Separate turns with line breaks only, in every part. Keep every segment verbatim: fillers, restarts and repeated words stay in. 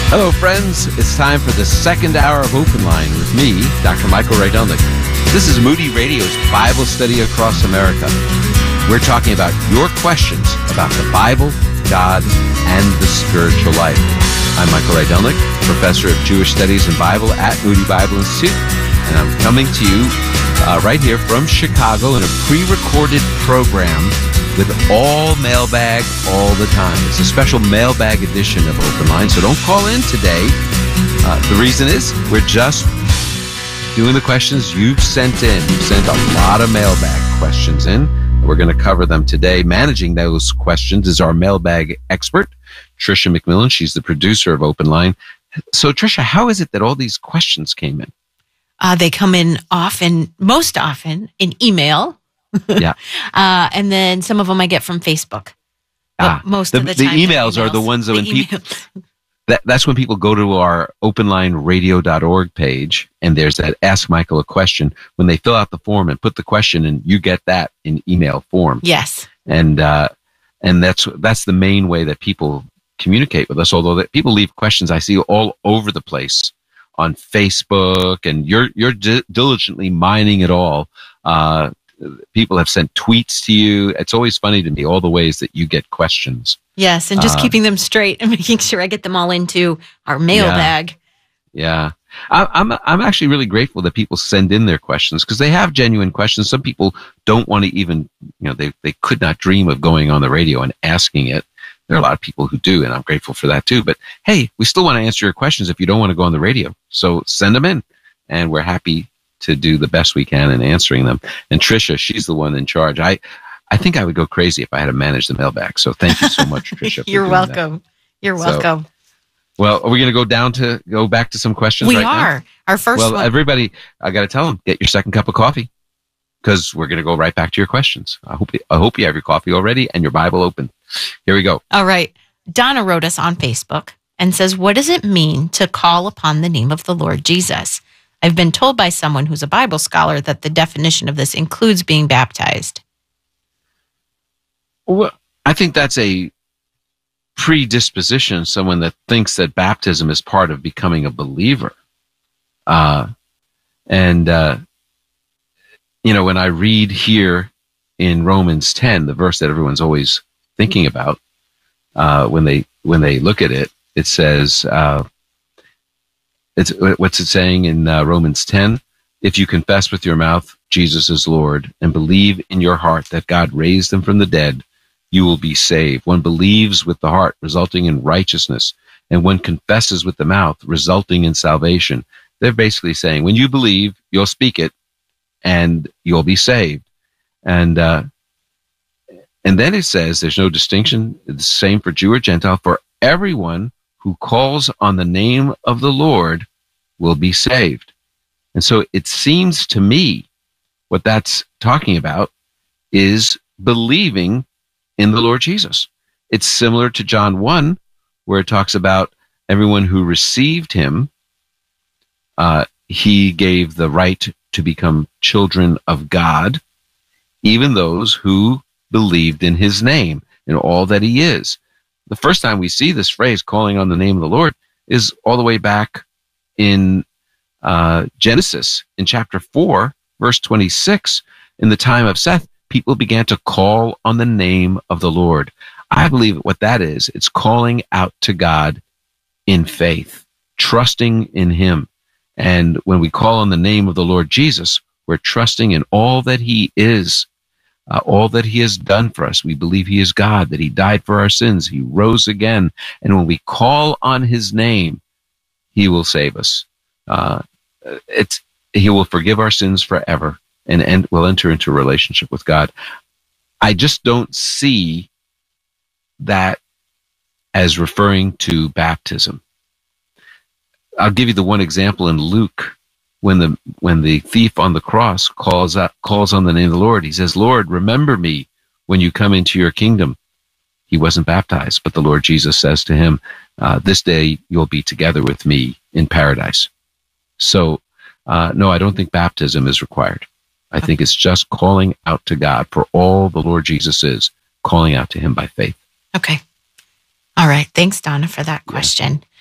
Hello, friends. It's time for the second hour of Open Line with me, Doctor Michael Rydelnik. This is Moody Radio's Bible Study Across America. We're talking about your questions about the Bible, God, and the spiritual life. I'm Michael Rydelnik, Professor of Jewish Studies and Bible at Moody Bible Institute, and I'm coming to you uh, right here from Chicago in a pre-recorded program with all mailbag all the time. It's a special mailbag edition of Open Line, so don't call in today. Uh, the reason is we're just doing the questions you've sent in. You've sent a lot of mailbag questions in. We're going to cover them today. Managing those questions is our mailbag expert, Tricia McMillan. She's the producer of Open Line. So, Tricia, how is it that all these questions came in?
Uh, they come in often, most often, in email.
Yeah.
uh, and then some of them I get from Facebook.
Ah,
most
the,
of the
the
time.
emails, emails are the ones that when people... That, that's when people go to our open line radio dot org page, and there's that Ask Michael a Question. When they fill out the form and put the question in, you get that in email form.
Yes.
And uh, and that's that's the main way that people communicate with us, although that people leave questions I see all over the place on Facebook, and you're you're di- diligently mining it all. Uh, people have sent tweets to you. It's always funny to me, all the ways that you get questions.
Yes, and just
uh,
keeping them straight and making sure I get them all into our mailbag.
Yeah. yeah. I'm I'm actually really grateful that people send in their questions because they have genuine questions. Some people don't want to even, you know, they, they could not dream of going on the radio and asking it. There are a lot of people who do, and I'm grateful for that too. But hey, we still want to answer your questions if you don't want to go on the radio. So send them in, and we're happy to do the best we can in answering them. And Tricia, she's the one in charge. I I think I would go crazy if I had to manage the mailbag. So thank you so much, Tricia. For
You're welcome.
That.
You're welcome.
So, well, are we going to go down to go back to some questions?
We
right
are.
Now?
Our first
well,
one.
Well, everybody, I got to tell them, get your second cup of coffee because we're going to go right back to your questions. I hope I hope you have your coffee already and your Bible open. Here we go.
All right. Donna wrote us on Facebook and says, "What does it mean to call upon the name of the Lord Jesus? I've been told by someone who's a Bible scholar that the definition of this includes being baptized."
Well, I think that's a predisposition, someone that thinks that baptism is part of becoming a believer. Uh, and, uh, you know, when I read here in Romans ten, the verse that everyone's always thinking about, uh, when they, when they look at it, it says, uh, it's, what's it saying in uh, Romans ten? If you confess with your mouth Jesus is Lord and believe in your heart that God raised him from the dead, you will be saved. One believes with the heart, resulting in righteousness, and one confesses with the mouth, resulting in salvation. They're basically saying, when you believe, you'll speak it, and you'll be saved. And uh, and then it says, there's no distinction, it's the same for Jew or Gentile, for everyone who calls on the name of the Lord will be saved. And so it seems to me what that's talking about is believing in the Lord Jesus. It's similar to John one, where it talks about everyone who received him, uh, he gave the right to become children of God, even those who believed in his name and all that he is. The first time we see this phrase, calling on the name of the Lord, is all the way back in uh, Genesis, in chapter four, verse twenty-six. In the time of Seth, people began to call on the name of the Lord. I believe what that is, it's calling out to God in faith, trusting in him. And when we call on the name of the Lord Jesus, we're trusting in all that he is, uh, all that he has done for us. We believe he is God, that he died for our sins, he rose again. And when we call on his name, he will save us. Uh, it's, he will forgive our sins forever. And, and we'll enter into a relationship with God. I just don't see that as referring to baptism. I'll give you the one example in Luke when the when the thief on the cross calls out, calls on the name of the Lord. He says, "Lord, remember me when you come into your kingdom." He wasn't baptized, but the Lord Jesus says to him, uh, "This day you'll be together with me in paradise." So, uh, no, I don't think baptism is required. I think it's just calling out to God for all the Lord Jesus is, calling out to him by faith.
Okay. All right. Thanks, Donna, for that question.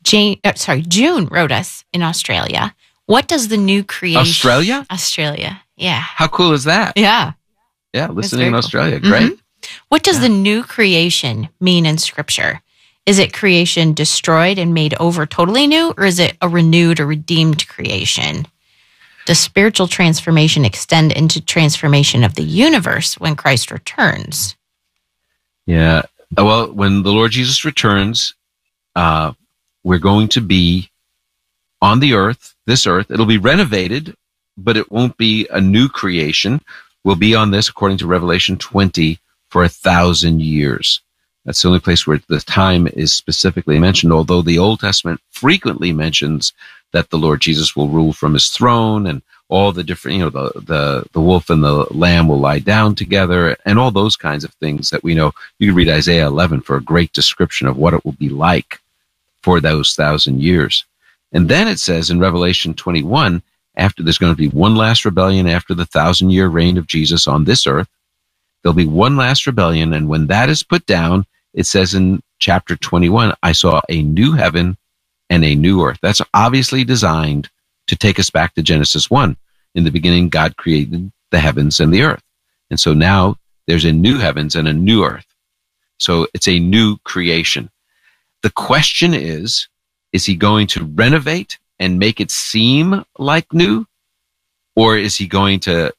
Jane, uh, sorry, June wrote us in Australia. What does the new creation?
Australia?
Australia. Yeah.
How cool is that?
Yeah.
Yeah, listening in
cool.
Australia. Great.
Mm-hmm. What does
yeah.
the new creation mean in Scripture? Is it creation destroyed and made over totally new, or is it a renewed or redeemed creation? Does spiritual transformation extend into transformation of the universe when Christ returns?
Yeah. Well, when the Lord Jesus returns, uh, we're going to be on the earth, this earth. It'll be renovated, but it won't be a new creation. We'll be on this, according to Revelation twenty, for a thousand years. That's the only place where the time is specifically mentioned, although the Old Testament frequently mentions that the Lord Jesus will rule from his throne, and all the different, you know, the, the, the wolf and the lamb will lie down together, and all those kinds of things that we know. You can read Isaiah eleven for a great description of what it will be like for those thousand years. And then it says in Revelation twenty-one, after there's going to be one last rebellion after the thousand year reign of Jesus on this earth, there'll be one last rebellion. And when that is put down, it says in chapter twenty-one, I saw a new heaven and a new earth. That's obviously designed to take us back to Genesis one. In the beginning, God created the heavens and the earth. And so now there's a new heavens and a new earth. So it's a new creation. The question is, is he going to renovate and make it seem like new? Or is he going to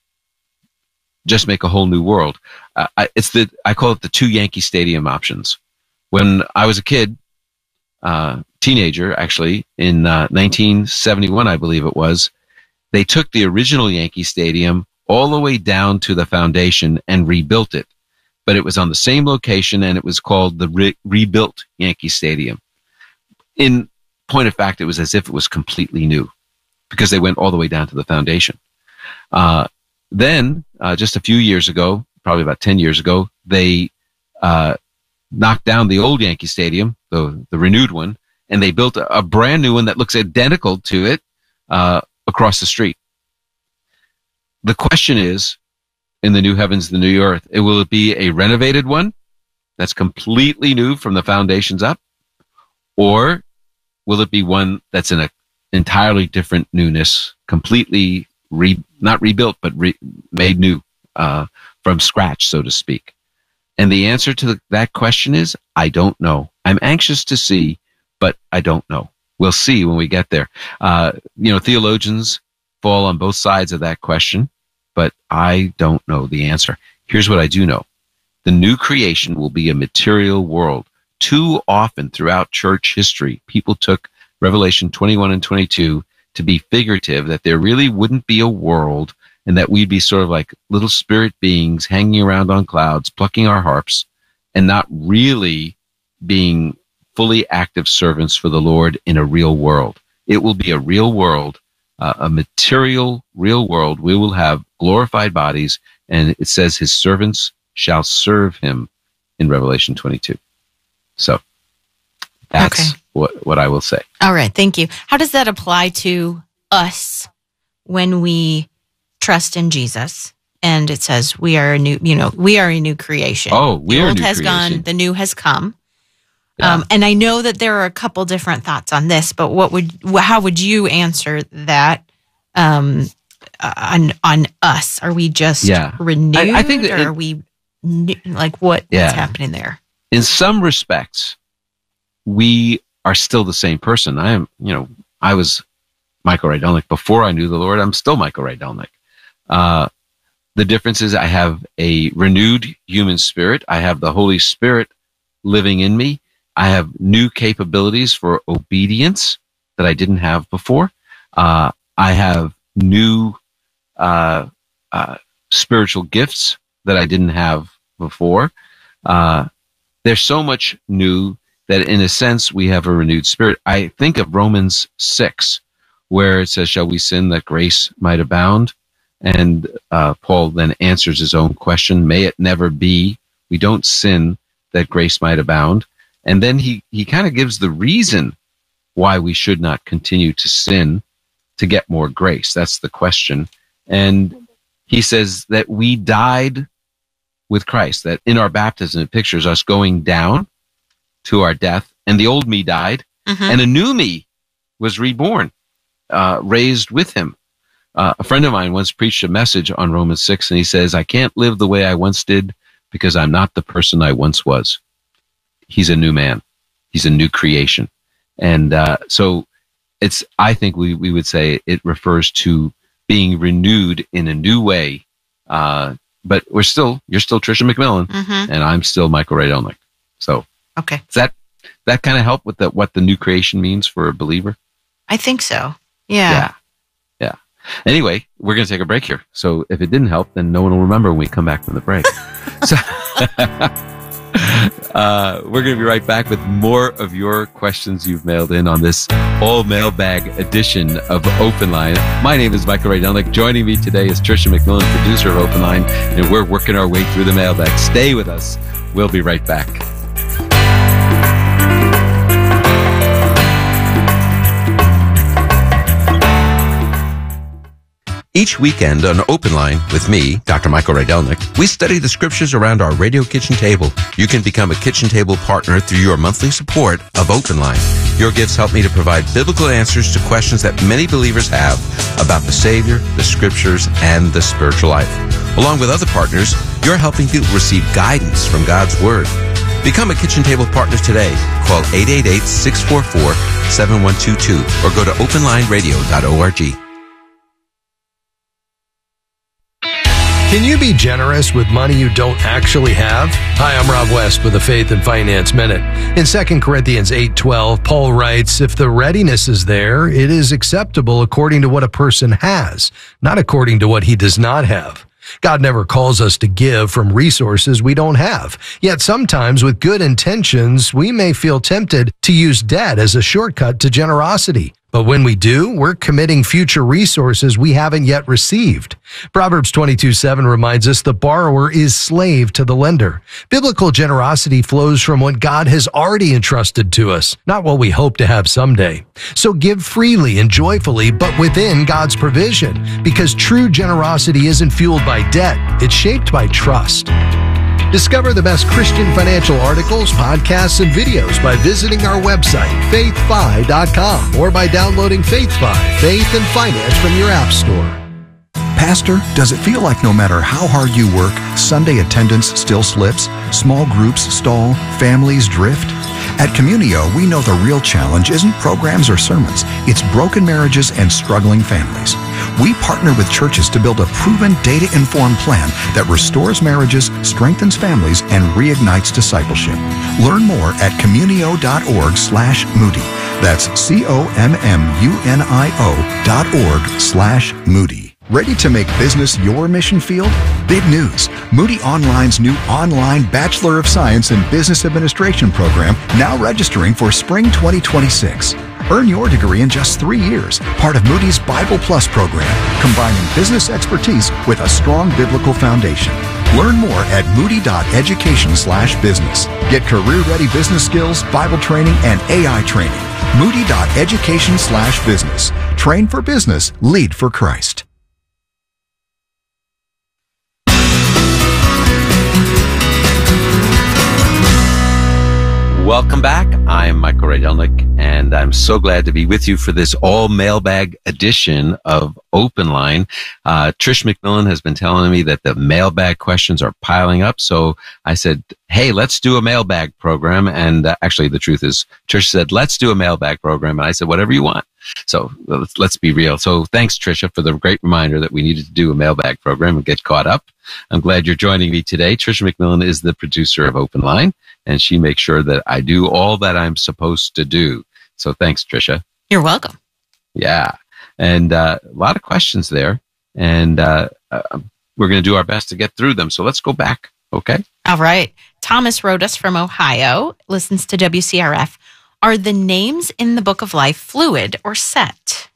just make a whole new world? Uh, I, it's the, I call it the two Yankee Stadium options. When I was a kid, uh, teenager, actually, in uh, nineteen seventy-one, I believe it was, they took the original Yankee Stadium all the way down to the foundation and rebuilt it. But it was on the same location, and it was called the re- rebuilt Yankee Stadium. In point of fact, it was as if it was completely new because they went all the way down to the foundation. Uh, then, uh, just a few years ago, probably about ten years ago, they uh, knocked down the old Yankee Stadium, the, the renewed one, and they built a, a brand new one that looks identical to it uh, across the street. The question is, in the new heavens, the new earth, it will it be a renovated one that's completely new from the foundations up, or will it be one that's in an entirely different newness, completely re, not rebuilt, but re, made new uh, from scratch, so to speak? And the answer to the, that question is, I don't know. I'm anxious to see, but I don't know. We'll see when we get there. Uh, you know, theologians fall on both sides of that question, but I don't know the answer. Here's what I do know. The new creation will be a material world. Too often throughout church history, people took Revelation twenty-one and twenty-two to be figurative, that there really wouldn't be a world and that we'd be sort of like little spirit beings hanging around on clouds, plucking our harps, and not really being fully active servants for the Lord in a real world. It will be a real world, uh, a material, real world. We will have glorified bodies, and it says his servants shall serve him in Revelation twenty-two. So that's
okay.
what, what I will say.
All right. Thank you. How does that apply to us when we trust in Jesus? And it says we are a new, you know, we are a new creation.
Oh, we
the
are
old
a new
has
creation.
gone, the new has come.
Yeah.
Um, and I know that there are a couple different thoughts on this, but what would, how would you answer that um, on on us? Are we just
yeah.
renewed,
I, I think
or
it,
are we new, like what,
yeah.
what's happening there?
In some respects, we are still the same person. I am, you know, I was Michael Rydelnik before I knew the Lord. I'm still Michael Rydelnik. Uh, the difference is I have a renewed human spirit. I have the Holy Spirit living in me. I have new capabilities for obedience that I didn't have before. Uh, I have new uh, uh, spiritual gifts that I didn't have before. Uh, there's so much new that in a sense we have a renewed spirit. I think of Romans six, where it says, shall we sin that grace might abound? And uh, Paul then answers his own question, may it never be. We don't sin that grace might abound. And then he, he kind of gives the reason why we should not continue to sin to get more grace. That's the question. And he says that we died with Christ, that in our baptism it pictures us going down to our death, and the old me died,
Mm-hmm.
And a new me was reborn, uh, raised with him. Uh, a friend of mine once preached a message on Romans six, and he says, I can't live the way I once did because I'm not the person I once was. He's a new man. He's a new creation. And uh, so it's, I think we, we would say it refers to being renewed in a new way. Uh, but we're still, you're still Tricia McMillan,
Mm-hmm.
and I'm still Michael Ray Delnick. So
Okay.
does that, that kind of help with the, what the new creation means for a believer?
I think so. Yeah.
Yeah. Yeah. Anyway, we're going to take a break here. So if it didn't help, then no one will remember when we come back from the break. so uh, we're going to be right back with more of your questions you've mailed in on this all mailbag edition of Open Line. My name is Michael Ray Delnick. Joining me today is Tricia McMillan, producer of Open Line, and we're working our way through the mailbag. Stay with us. We'll be right back. Each weekend on Open Line with me, Doctor Michael Ray Delnick, we study the scriptures around our radio kitchen table. You can become a kitchen table partner through your monthly support of Open Line. Your gifts help me to provide biblical answers to questions that many believers have about the Savior, the scriptures, and the spiritual life. Along with other partners, you're helping people receive guidance from God's Word. Become a kitchen table partner today. Call eight eight eight, six four four, seven one two two or go to open line radio dot org.
Can you be generous with money you don't actually have? Hi, I'm Rob West with the Faith and Finance Minute. In Second Corinthians eight twelve, Paul writes, if the readiness is there, it is acceptable according to what a person has, not according to what he does not have. God never calls us to give from resources we don't have. Yet sometimes with good intentions, we may feel tempted to use debt as a shortcut to generosity. But when we do, we're committing future resources we haven't yet received. Proverbs twenty-two seven reminds us the borrower is slave to the lender. Biblical generosity flows from what God has already entrusted to us, not what we hope to have someday. So give freely and joyfully, but within God's provision, because true generosity isn't fueled by debt, it's shaped by trust. Discover the best Christian financial articles, podcasts, and videos by visiting our website, faith fi dot com, or by downloading FaithFi, Faith and Finance from your app store.
Pastor, does it feel like no matter how hard you work, Sunday attendance still slips, small groups stall, families drift? At Communio, we know the real challenge isn't programs or sermons. It's broken marriages and struggling families. We partner with churches to build a proven, data-informed plan that restores marriages, strengthens families, and reignites discipleship. Learn more at communio.org slash Moody. That's C-O-M-M-U-N-I-O dot org slash Moody. Ready to make business your mission field? Big news! Moody Online's new online Bachelor of Science in Business Administration program now registering for spring twenty twenty-six. Earn your degree in just three years, part of Moody's Bible Plus program, combining business expertise with a strong biblical foundation. Learn more at moody.education slash business. Get career-ready business skills, Bible training, and A I training. Moody.education slash business. Train for business, lead for Christ.
Welcome back. I'm Michael Ray Delnick, and I'm so glad to be with you for this all mailbag edition of Open Line. Uh, Trish McMillan has been telling me that the mailbag questions are piling up, so I said, hey, let's do a mailbag program. And uh, actually, the truth is, Trish said, let's do a mailbag program, and I said, whatever you want. So let's, let's be real. So thanks, Tricia, for the great reminder that we needed to do a mailbag program and get caught up. I'm glad you're joining me today. Tricia McMillan is the producer of Open Line, and she makes sure that I do all that I'm supposed to do. So thanks, Tricia.
You're welcome.
Yeah. And uh, a lot of questions there, and uh, uh, we're going to do our best to get through them. So let's go back, okay?
All right. Thomas wrote us from Ohio, listens to W C R F. Are the names in the Book of Life fluid or set?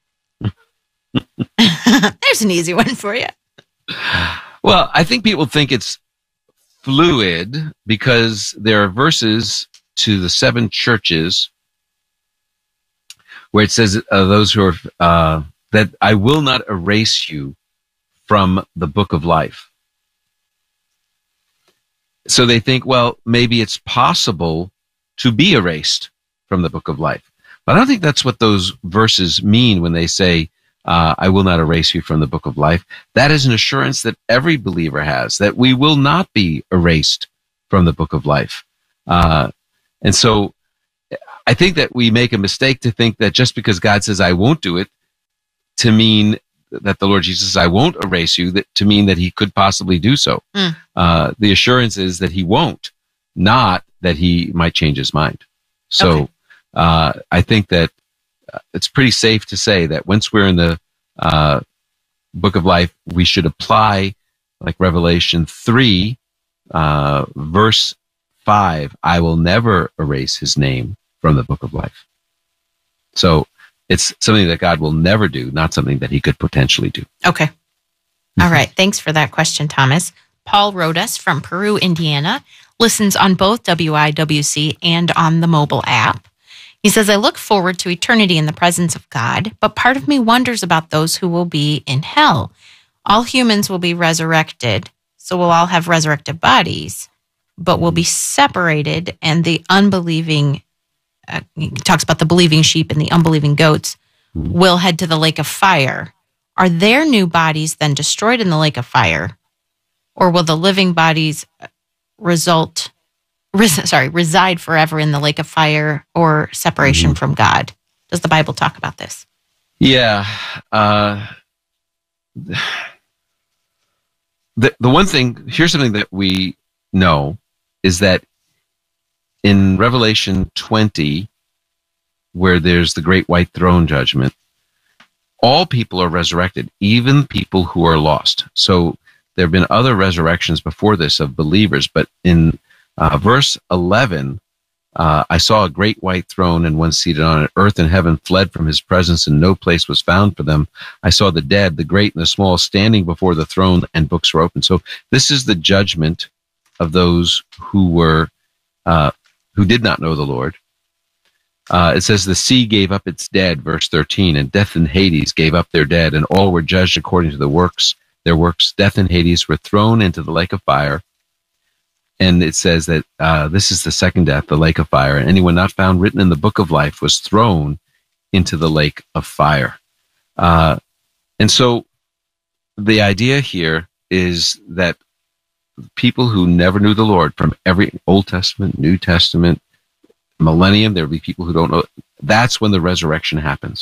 There's an easy one for you.
Well, I think people think it's fluid because there are verses to the seven churches where it says uh, those who are uh, that I will not erase you from the book of life. So they think, well, maybe it's possible to be erased from the book of life. But I don't think that's what those verses mean when they say, uh, I will not erase you from the book of life. That is an assurance that every believer has, that we will not be erased from the book of life. Uh, and so I think that we make a mistake to think that just because God says, I won't do it, to mean that the Lord Jesus says, I won't erase you, that to mean that he could possibly do so. Mm. Uh, the assurance is that he won't, not that he might change his mind. So okay. uh, I think that it's pretty safe to say that once we're in the uh, book of life, we should apply, like Revelation three, uh, verse five, I will never erase his name from the book of life. So it's something that God will never do, not something that he could potentially do.
Okay. All right. Thanks for that question, Thomas. Paul wrote us from Peru, Indiana, listens on both W I W C and on the mobile app. He says, I look forward to eternity in the presence of God, but part of me wonders about those who will be in hell. All humans will be resurrected, so we'll all have resurrected bodies, but we'll be separated, and the unbelieving Uh, he talks about the believing sheep and the unbelieving goats will head to the lake of fire. Are their new bodies then destroyed in the lake of fire? Or will the living bodies result, res, sorry, reside forever in the lake of fire or separation mm-hmm. from God? Does the Bible talk about this?
Yeah. Uh, the, the one thing, here's something that we know, is that in Revelation twenty, where there's the great white throne judgment, all people are resurrected, even people who are lost. So there have been other resurrections before this of believers, but in uh, verse eleven, uh, I saw a great white throne and one seated on it. Earth and heaven fled from his presence, and no place was found for them. I saw the dead, the great and the small, standing before the throne, and books were opened. So this is the judgment of those who were uh, who did not know the Lord. Uh, it says the sea gave up its dead, verse thirteen, and death and Hades gave up their dead, and all were judged according to the works, their works. Death and Hades were thrown into the lake of fire. And it says that uh, this is the second death, the lake of fire, and anyone not found written in the book of life was thrown into the lake of fire. Uh, and so the idea here is that people who never knew the Lord, from every Old Testament, New Testament, millennium, there will be people who don't know. That's when the resurrection happens.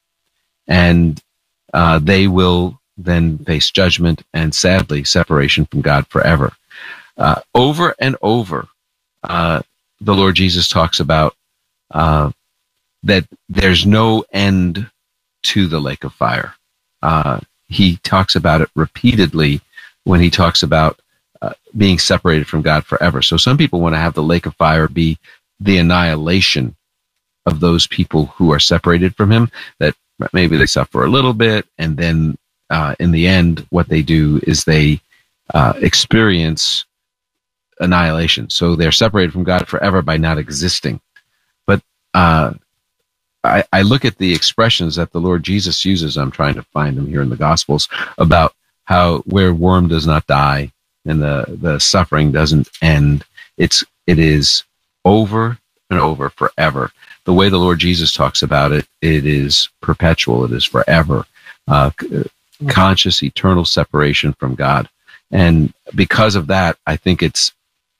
And uh, they will then face judgment and, sadly, separation from God forever. Uh, over and over, uh, the Lord Jesus talks about uh, that there's no end to the lake of fire. Uh, he talks about it repeatedly when he talks about Uh, being separated from God forever. So some people want to have the lake of fire be the annihilation of those people who are separated from him, that maybe they suffer a little bit, and then uh, in the end, what they do is they uh, experience annihilation. So they're separated from God forever by not existing. But uh, I, I look at the expressions that the Lord Jesus uses, I'm trying to find them here in the Gospels, about how where worm does not die, and the, the suffering doesn't end. It's, it is over and over forever. The way the Lord Jesus talks about it, it is perpetual. It is forever. Uh, conscious, eternal separation from God. And because of that, I think it's,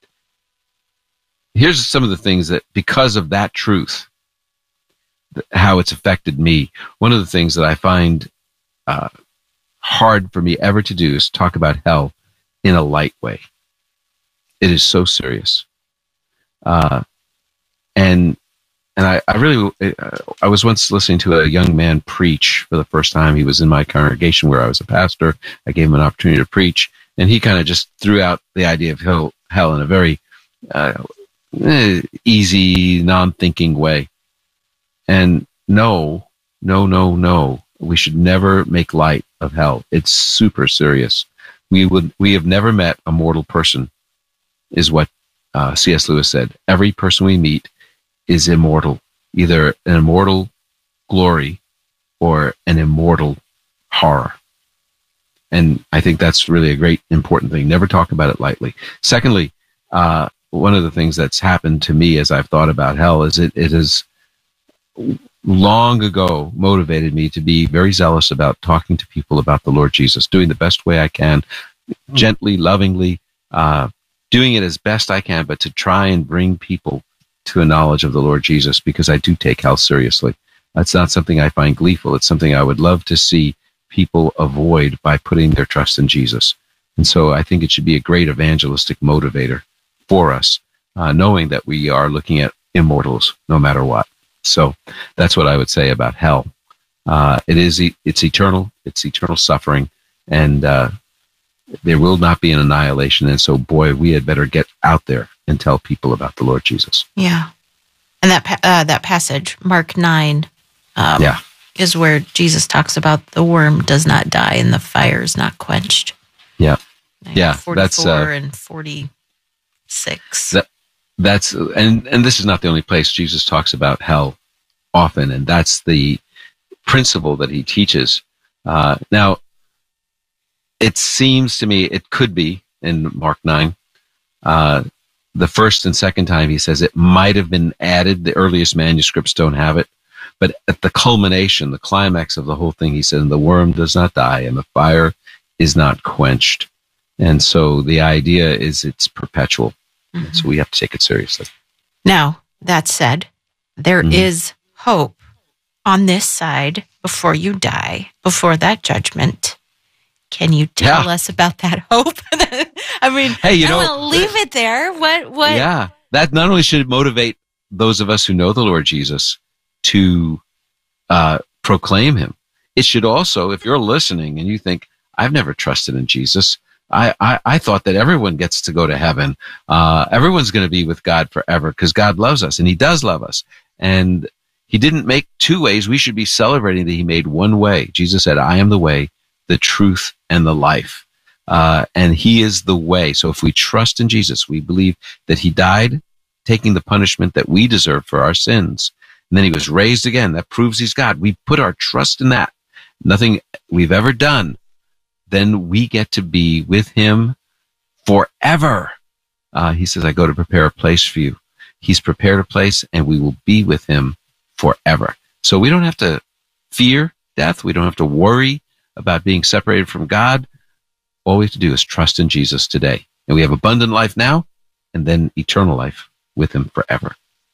here's some of the things that, because of that truth, how it's affected me. One of the things that I find uh, hard for me ever to do is talk about hell in a light way. It is so serious. Uh, and and I, I really, uh, I was once listening to a young man preach for the first time. He was in my congregation where I was a pastor. I gave him an opportunity to preach, and he kind of just threw out the idea of hell, hell in a very uh, easy, non-thinking way. And no, no, no, no, we should never make light of hell. It's super serious. We would, we have never met a mortal person, is what uh, C S Lewis said. Every person we meet is immortal, either an immortal glory or an immortal horror. And I think that's really a great, important thing. Never talk about it lightly. Secondly, uh, one of the things that's happened to me as I've thought about hell is it, it is long ago motivated me to be very zealous about talking to people about the Lord Jesus, doing the best way I can, gently, lovingly, uh, doing it as best I can, but to try and bring people to a knowledge of the Lord Jesus, because I do take hell seriously. That's not something I find gleeful. It's something I would love to see people avoid by putting their trust in Jesus. And so I think it should be a great evangelistic motivator for us, uh, knowing that we are looking at immortals no matter what. So that's what I would say about hell. Uh, it is, it's eternal. It's eternal suffering, and uh, there will not be an annihilation. And so, boy, we had better get out there and tell people about the Lord Jesus.
Yeah. And that pa- uh, that passage, Mark nine, um,
yeah.
is where Jesus talks about the worm does not die and the fire is not quenched.
Yeah.
Like
yeah.
forty-four
That's, uh,
and forty-six.
That, that's, and, and this is not the only place Jesus talks about hell often, and that's the principle that he teaches. Uh, now, it seems to me it could be in Mark nine, uh, the first and second time he says it might have been added. The earliest manuscripts don't have it. But at the culmination, the climax of the whole thing, he said, and the worm does not die and the fire is not quenched. And so the idea is it's perpetual. Mm-hmm. And so we have to take it seriously.
Now, that said, there mm-hmm. is hope on this side before you die, before that judgment. Can you tell
yeah.
us about that hope? I mean,
hey, you
I
know,
don't want to leave it there. What? What?
Yeah, that not only should motivate those of us who know the Lord Jesus to uh, proclaim him, it should also, if you're listening and you think, I've never trusted in Jesus, I, I, I thought that everyone gets to go to heaven. Uh, everyone's going to be with God forever because God loves us, and he does love us. And he didn't make two ways. We should be celebrating that he made one way. Jesus said, I am the way, the truth, and the life. Uh, and he is the way. So if we trust in Jesus, we believe that he died, taking the punishment that we deserve for our sins. And then he was raised again. That proves he's God. We put our trust in that. Nothing we've ever done. Then we get to be with him forever. Uh, he says, I go to prepare a place for you. He's prepared a place, and we will be with him forever. So we don't have to fear death. We don't have to worry about being separated from God. All we have to do is trust in Jesus today. And we have abundant life now, and then eternal life with him forever.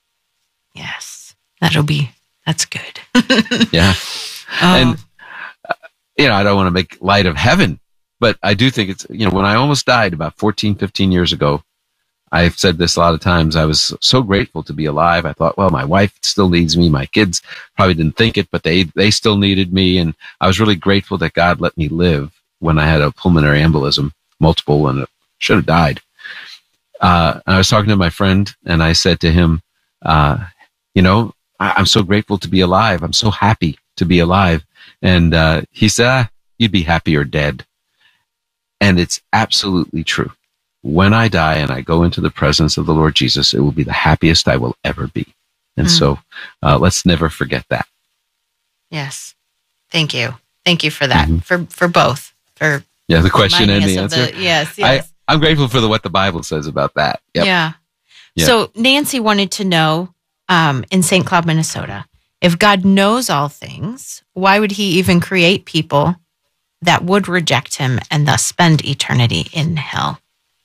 Yes, that'll be, that's good.
yeah.
Oh.
And, uh, you know, I don't want to make light of heaven, but I do think it's, you know, when I almost died about fourteen, fifteen years ago, I've said this a lot of times, I was so grateful to be alive. I thought, well, my wife still needs me. My kids probably didn't think it, but they, they still needed me. And I was really grateful that God let me live when I had a pulmonary embolism, multiple, and it should have died. Uh, and I was talking to my friend, and I said to him, uh, you know, I, I'm so grateful to be alive. I'm so happy to be alive. And uh, he said, ah, you'd be happier dead. And it's absolutely true. When I die and I go into the presence of the Lord Jesus, it will be the happiest I will ever be. And mm. so uh, let's never forget that.
Yes. Thank you. Thank you for that,
mm-hmm.
for for both. For
yeah, the question and the answer.
The, yes, yes.
I, I'm grateful for the, what the Bible says about that. Yep.
Yeah.
yeah.
So Nancy wanted to know um, in Saint Cloud, Minnesota, if God knows all things, why would he even create people that would reject him and thus spend eternity in hell?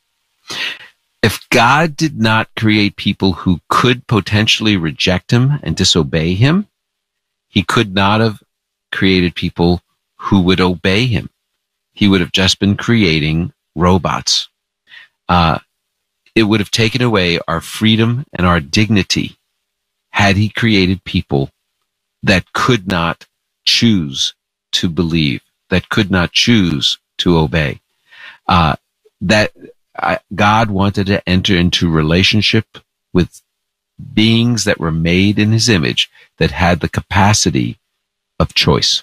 If God did not create people who could potentially reject him and disobey him, he could not have created people who would obey him. He would have just been creating robots. Uh, it would have taken away our freedom and our dignity had he created people that could not choose to believe, that could not choose to obey. Uh, that I, God wanted to enter into relationship with beings that were made in his image, that had the capacity of choice.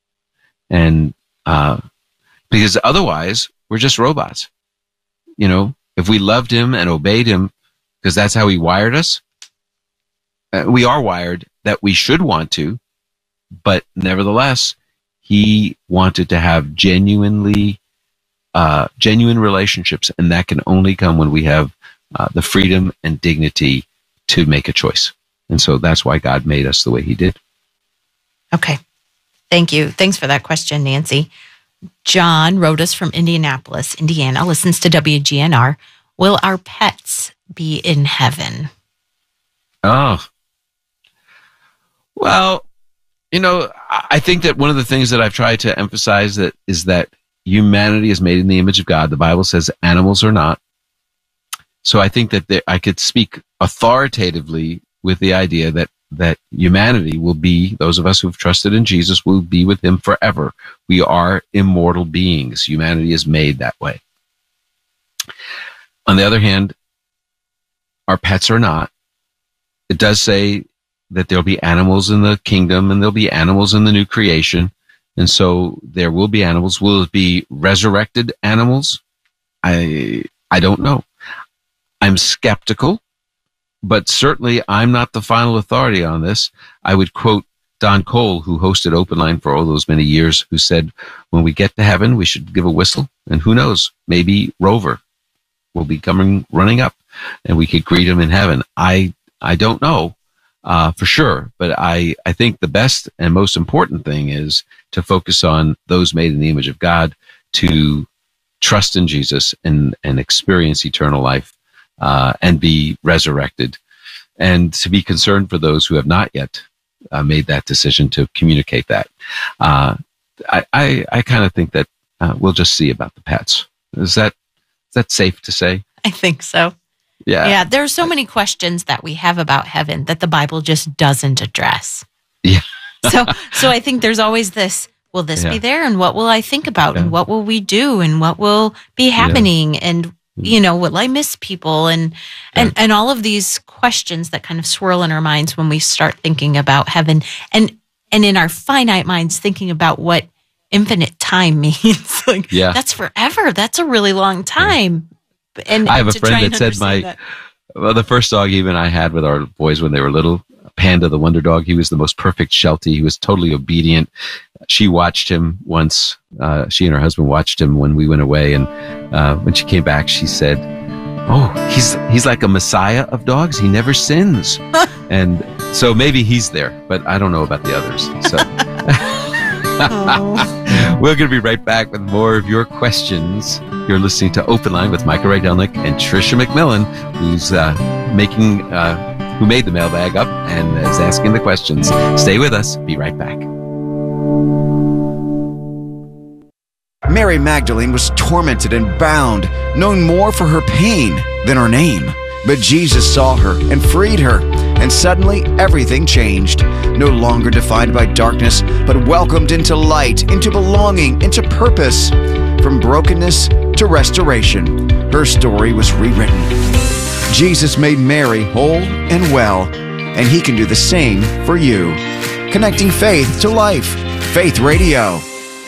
And uh, because otherwise, we're just robots. You know, if we loved him and obeyed him, because that's how he wired us, uh, we are wired that we should want to, but nevertheless, he wanted to have genuinely, uh, genuine relationships, and that can only come when we have uh, the freedom and dignity to make a choice. And so that's why God made us the way he did.
Okay. Thank you. Thanks for that question, Nancy. John wrote us from Indianapolis, Indiana, listens to W G N R. Will our pets be in heaven?
Oh. Well, you know, I think that one of the things that I've tried to emphasize that is that humanity is made in the image of God. The Bible says animals are not. So I think that there, I could speak authoritatively with the idea that that humanity will be, those of us who've trusted in Jesus, will be with him forever. We are immortal beings. Humanity is made that way. On the other hand, our pets are not. It does say that there'll be animals in the kingdom and there'll be animals in the new creation. And so there will be animals. Will it be resurrected animals? I I don't know. I'm skeptical. But certainly, I'm not the final authority on this. I would quote Don Cole, who hosted Open Line for all those many years, who said, when we get to heaven, we should give a whistle. And who knows, maybe Rover will be coming running up and we could greet him in heaven. I I don't know uh, for sure, but I, I think the best and most important thing is to focus on those made in the image of God, to trust in Jesus and, and experience eternal life. Uh, and be resurrected, and to be concerned for those who have not yet uh, made that decision to communicate that. Uh, I, I, I kind of think that uh, we'll just see about the pets. Is that is that safe to say?
I think so.
Yeah.
Yeah. There are so many questions that we have about heaven that the Bible just doesn't address.
Yeah.
so, so I think there's always this. Will this
yeah.
be there? And what will I think about?
Yeah.
And what will we do? And what will be happening? Yeah. And you know, will I miss people? And, and, and all of these questions that kind of swirl in our minds when we start thinking about heaven, and, and in our finite minds, thinking about what infinite time means. Like,
yeah.
that's forever. That's a really long time. Yeah. And
I have
and
a friend that said my, that. well, the first dog even I had with our boys when they were little, Panda, the wonder dog, he was the most perfect Sheltie. He was totally obedient. She watched him once. Uh, she and her husband watched him when we went away. And uh, when she came back, she said, oh, he's he's like a messiah of dogs. He never sins. And so maybe he's there, but I don't know about the others. So oh. We're going to be right back with more of your questions. You're listening to Open Line with Michael Rydelnik and Tricia McMillan, who's uh, making... Uh, who made the mailbag up and is asking the questions. Stay with us. Be right back.
Mary Magdalene was tormented and bound, known more for her pain than her name. But Jesus saw her and freed her, and suddenly everything changed. No longer defined by darkness, but welcomed into light, into belonging, into purpose. From brokenness to restoration, her story was rewritten. Jesus made Mary whole and well, and he can do the same for you. Connecting faith to life. Faith Radio.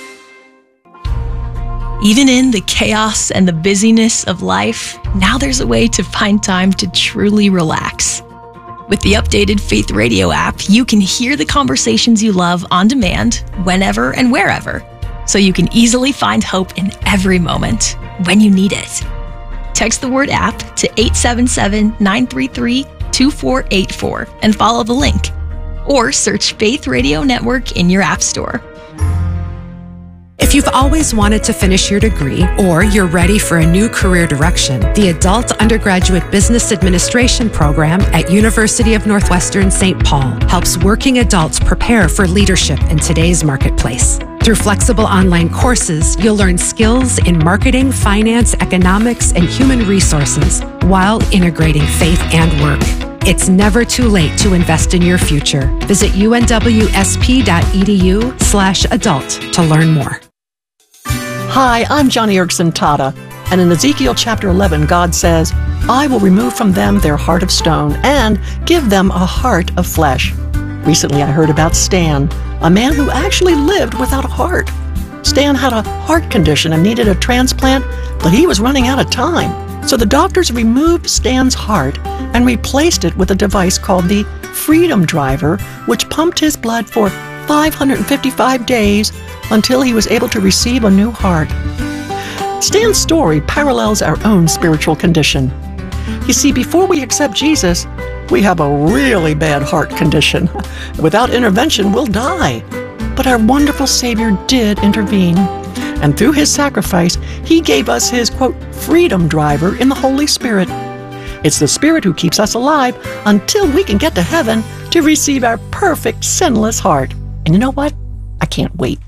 Even in the chaos and the busyness of life, now there's a way to find time to truly relax. With the updated Faith Radio app, you can hear the conversations you love on demand, whenever and wherever, so you can easily find hope in every moment when you need it. Text the word app to eight seven seven, nine three three, two four eight four and follow the link. Or search Faith Radio Network in your app store.
If you've always wanted to finish your degree or you're ready for a new career direction, the Adult Undergraduate Business Administration program at University of Northwestern Saint Paul helps working adults prepare for leadership in today's marketplace. Through flexible online courses, you'll learn skills in marketing, finance, economics, and human resources while integrating faith and work. It's never too late to invest in your future. Visit unwsp.edu slash adult to learn more.
Hi, I'm Johnny Erkson Tata, and in Ezekiel chapter eleven, God says, I will remove from them their heart of stone and give them a heart of flesh. Recently, I heard about Stan, a man who actually lived without a heart. Stan had a heart condition and needed a transplant, but he was running out of time. So the doctors removed Stan's heart and replaced it with a device called the Freedom Driver, which pumped his blood for five hundred fifty-five days until he was able to receive a new heart. Stan's story parallels our own spiritual condition. You see, before we accept Jesus, We have a really bad heart condition. Without intervention, we'll die. But our wonderful Savior did intervene. And through his sacrifice, he gave us his, quote, freedom driver in the Holy Spirit. It's the Spirit who keeps us alive until we can get to heaven to receive our perfect, sinless heart. And you know what? I can't wait.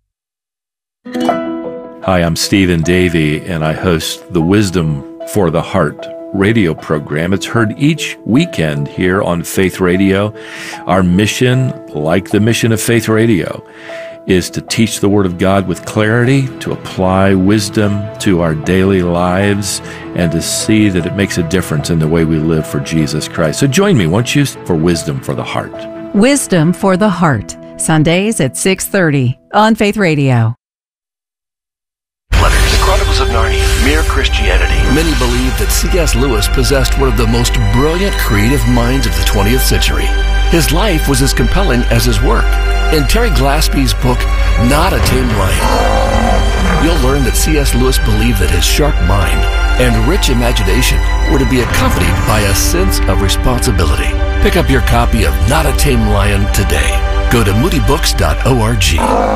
Hi, I'm Stephen Davey, and I host the Wisdom for the Heart radio program. It's heard each weekend here on Faith Radio. Our mission, like the mission of Faith Radio, is to teach the Word of God with clarity, to apply wisdom to our daily lives, and to see that it makes a difference in the way we live for Jesus Christ. So join me, won't you, for Wisdom for the Heart.
Wisdom for the Heart, Sundays at six thirty on Faith Radio.
Letters, The Chronicles of Narnia, Mere Christianity. Many believe that C S Lewis possessed one of the most brilliant creative minds of the twentieth century. His life was as compelling as his work. In Terry Glaspie's book, Not a Tamed Lion, you'll learn that C S Lewis believed that his sharp mind and rich imagination were to be accompanied by a sense of responsibility. Pick up your copy of Not a Tamed Lion today. Go to moody books dot org.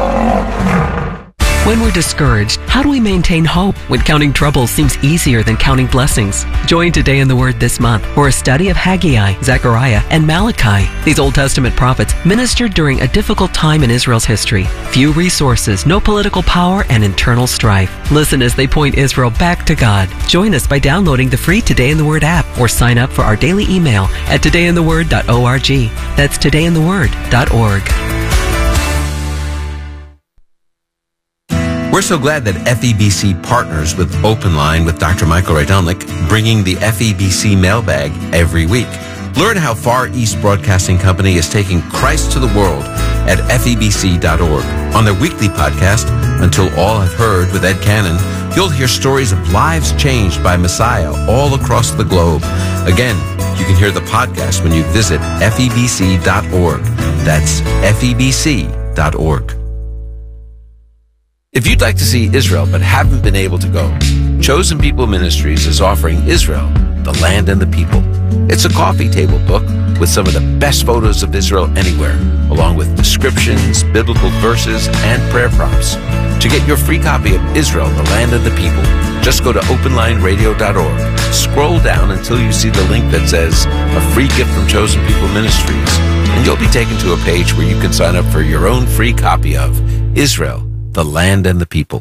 When we're discouraged, how do we maintain hope when counting troubles seems easier than counting blessings? Join Today in the Word this month for a study of Haggai, Zechariah, and Malachi. These Old Testament prophets ministered during a difficult time in Israel's history. Few resources, no political power, and internal strife. Listen as they point Israel back to God. Join us by downloading the free Today in the Word app or sign up for our daily email at today in the word dot org. That's today in the word dot org.
We're so glad that F E B C partners with Open Line with Doctor Michael Rydelnik, bringing the F E B C mailbag every week. Learn how Far East Broadcasting Company is taking Christ to the world at F E B C dot org. On their weekly podcast, Until All Have Heard with Ed Cannon, you'll hear stories of lives changed by Messiah all across the globe. Again, you can hear the podcast when you visit F E B C dot org. That's F E B C dot org. If you'd like to see Israel but haven't been able to go, Chosen People Ministries is offering Israel, the Land and the People. It's a coffee table book with some of the best photos of Israel anywhere, along with descriptions, biblical verses, and prayer prompts. To get your free copy of Israel, the Land and the People, just go to open line radio dot org. Scroll down until you see the link that says a free gift from Chosen People Ministries, and you'll be taken to a page where you can sign up for your own free copy of Israel, the Land and the People.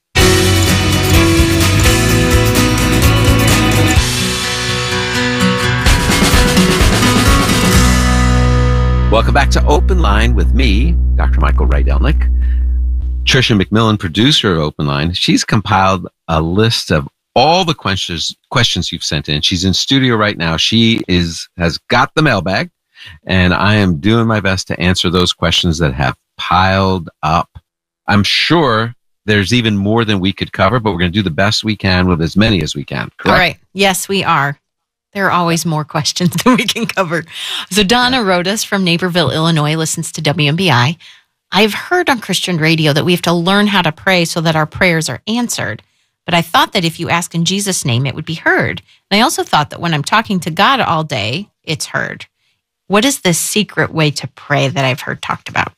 Welcome back to Open Line with me, Doctor Michael Rydelnik. Tricia McMillan, producer of Open Line, she's compiled a list of all the questions questions you've sent in. She's in studio right now. She is has got the mailbag, and I am doing my best to answer those questions that have piled up. I'm sure there's even more than we could cover, but we're going to do the best we can with as many as we can. Correct?
All right. Yes, we are. There are always more questions than we can cover. So Donna wrote us from Naperville, Illinois, listens to W M B I. I've heard on Christian radio that we have to learn how to pray so that our prayers are answered. But I thought that if you ask in Jesus' name, it would be heard. And I also thought that when I'm talking to God all day, it's heard. What is the secret way to pray that I've heard talked about?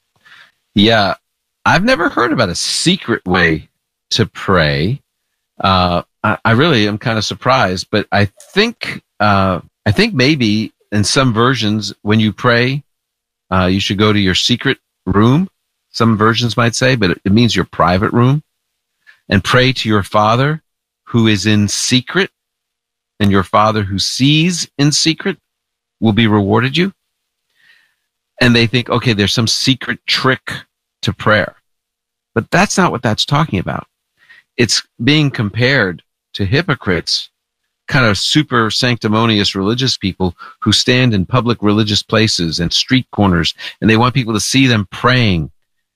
Yeah. I've never heard about a secret way to pray. Uh, I, I really am kind of surprised, but I think uh, I think maybe in some versions, when you pray, uh, you should go to your secret room. Some versions might say, but it, it means your private room, and pray to your Father who is in secret, and your Father who sees in secret will be rewarded you. And they think, okay, there's some secret trick to prayer. But that's not what that's talking about. It's being compared to hypocrites, kind of super sanctimonious religious people who stand in public religious places and street corners, and they want people to see them praying.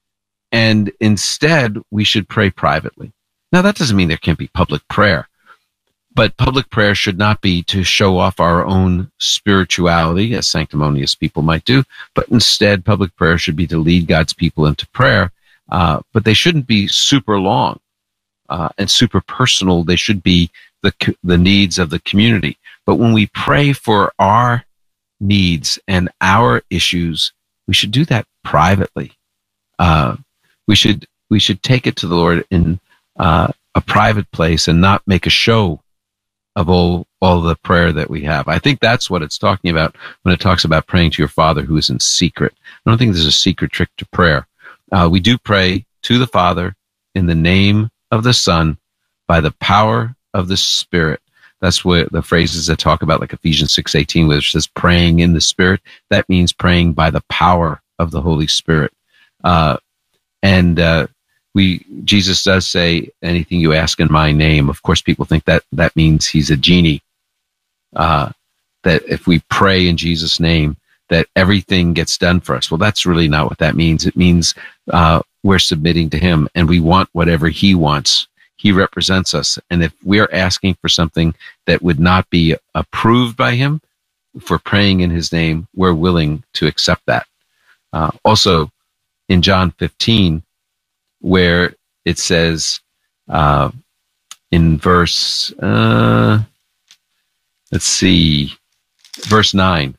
And instead, we should pray privately. Now, that doesn't mean there can't be public prayer, but public prayer should not be to show off our own spirituality, as sanctimonious people might do, but instead, public prayer should be to lead God's people into prayer. Uh, but they shouldn't be super long uh, and super personal. They should be the the needs of the community. But when we pray for our needs and our issues, we should do that privately. Uh, we should we should take it to the Lord in uh, a private place and not make a show of all all the prayer that we have. I think that's what it's talking about when it talks about praying to your Father who is in secret. I don't think there's a secret trick to prayer. Uh, we do pray to the Father in the name of the Son by the power of the Spirit. That's what the phrases that talk about, like Ephesians six eighteen, which says praying in the Spirit. That means praying by the power of the Holy Spirit. Uh, and uh, we Jesus does say, anything you ask in my name. Of course, people think that that means he's a genie. Uh, that if we pray in Jesus' name, that everything gets done for us. Well, that's really not what that means. It means uh, we're submitting to him, and we want whatever he wants. He represents us. And if we're asking for something that would not be approved by him, if we're praying in his name, we're willing to accept that. Uh, also, in John fifteen, where it says uh, in verse, uh, let's see, verse nine,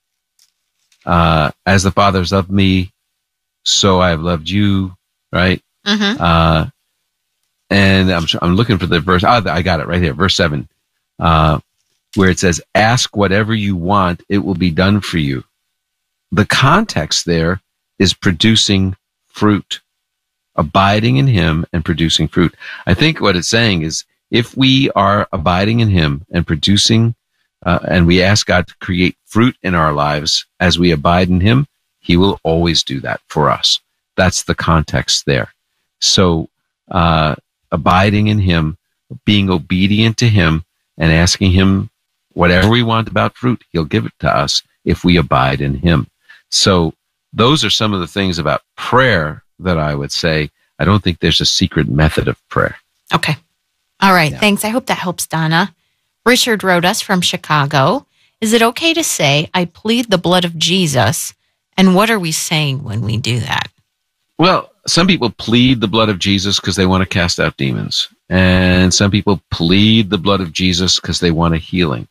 uh, as the Father has loved me, so I have loved you, right?
Mm-hmm.
Uh, and I'm I'm looking for the verse. Oh, I got it right here, verse seven, uh, where it says, "Ask whatever you want; it will be done for you." The context there is producing fruit, abiding in him and producing fruit. I think what it's saying is, if we are abiding in him and producing, uh, and we ask God to create fruit in our lives as we abide in him, he will always do that for us. That's the context there. So, uh, abiding in him, being obedient to him, and asking him whatever we want about fruit, he'll give it to us if we abide in him. So those are some of the things about prayer that I would say. I don't think there's a secret method of prayer.
Okay. All right.
Yeah.
Thanks. I hope that helps, Donna. Richard wrote us from Chicago. Is it okay to say, I plead the blood of Jesus? And what are we saying when we do that?
Well, some people plead the blood of Jesus because they want to cast out demons. And some people plead the blood of Jesus because they want a healing,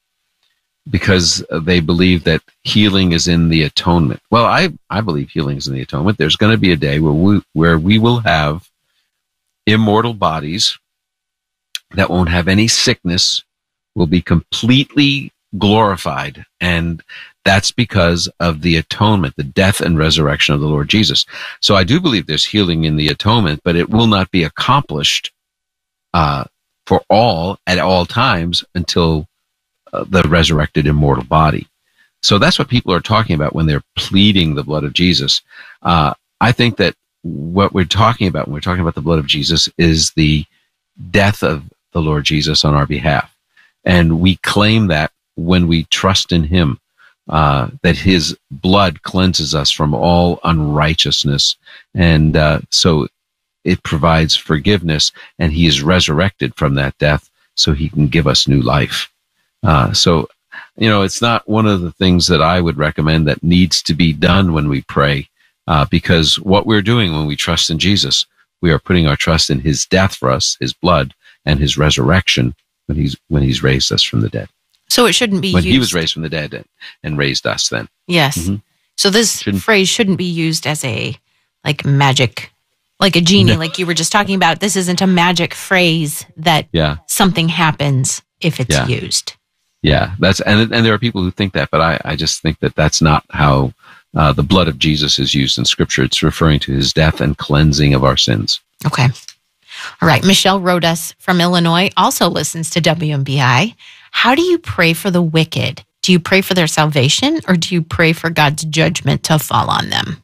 because they believe that healing is in the atonement. Well, I, I believe healing is in the atonement. There's going to be a day where we, where we will have immortal bodies that won't have any sickness, will be completely glorified. And that's because of the atonement, the death and resurrection of the Lord Jesus. So I do believe there's healing in the atonement, but it will not be accomplished uh, for all at all times until uh, the resurrected immortal body. So that's what people are talking about when they're pleading the blood of Jesus. Uh, I think that what we're talking about when we're talking about the blood of Jesus is the death of the Lord Jesus on our behalf. And we claim that when we trust in him, uh, that his blood cleanses us from all unrighteousness. And uh, so it provides forgiveness, and he is resurrected from that death so he can give us new life. Uh, so, you know, it's not one of the things that I would recommend that needs to be done when we pray, uh, because what we're doing when we trust in Jesus, we are putting our trust in his death for us, his blood, and his resurrection when he's when he's raised us from the dead.
So it shouldn't be
when
used.
he was raised from the dead and, and raised us then.
Yes.
Mm-hmm.
So this
Shouldn't-
phrase shouldn't be used as a like magic, like a genie,
No.
like you were just talking about. This isn't a magic phrase that
Yeah.
something happens if it's
Yeah.
used.
Yeah, that's and and there are people who think that, but I, I just think that that's not how uh, the blood of Jesus is used in Scripture. It's referring to his death and cleansing of our sins.
Okay. All right. Michelle wrote us from Illinois, also listens to W M B I. How do you pray for the wicked? Do you pray for their salvation, or do you pray for God's judgment to fall on them?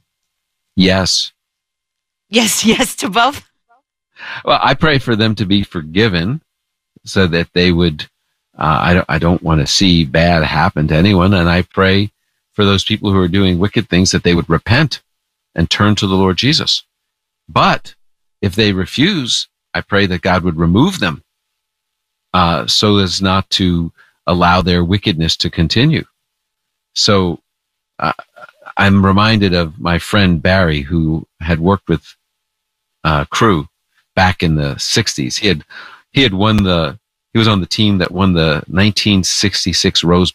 Yes.
Yes, yes to both.
Well, I pray for them to be forgiven so that they would, uh, I don't, I don't want to see bad happen to anyone. And I pray for those people who are doing wicked things that they would repent and turn to the Lord Jesus. But if they refuse, I pray that God would remove them, uh, so as not to allow their wickedness to continue. So, uh, I'm reminded of my friend Barry, who had worked with, uh, Crew back in the sixties. He had, he had won the, he was on the team that won the nineteen sixty-six Rose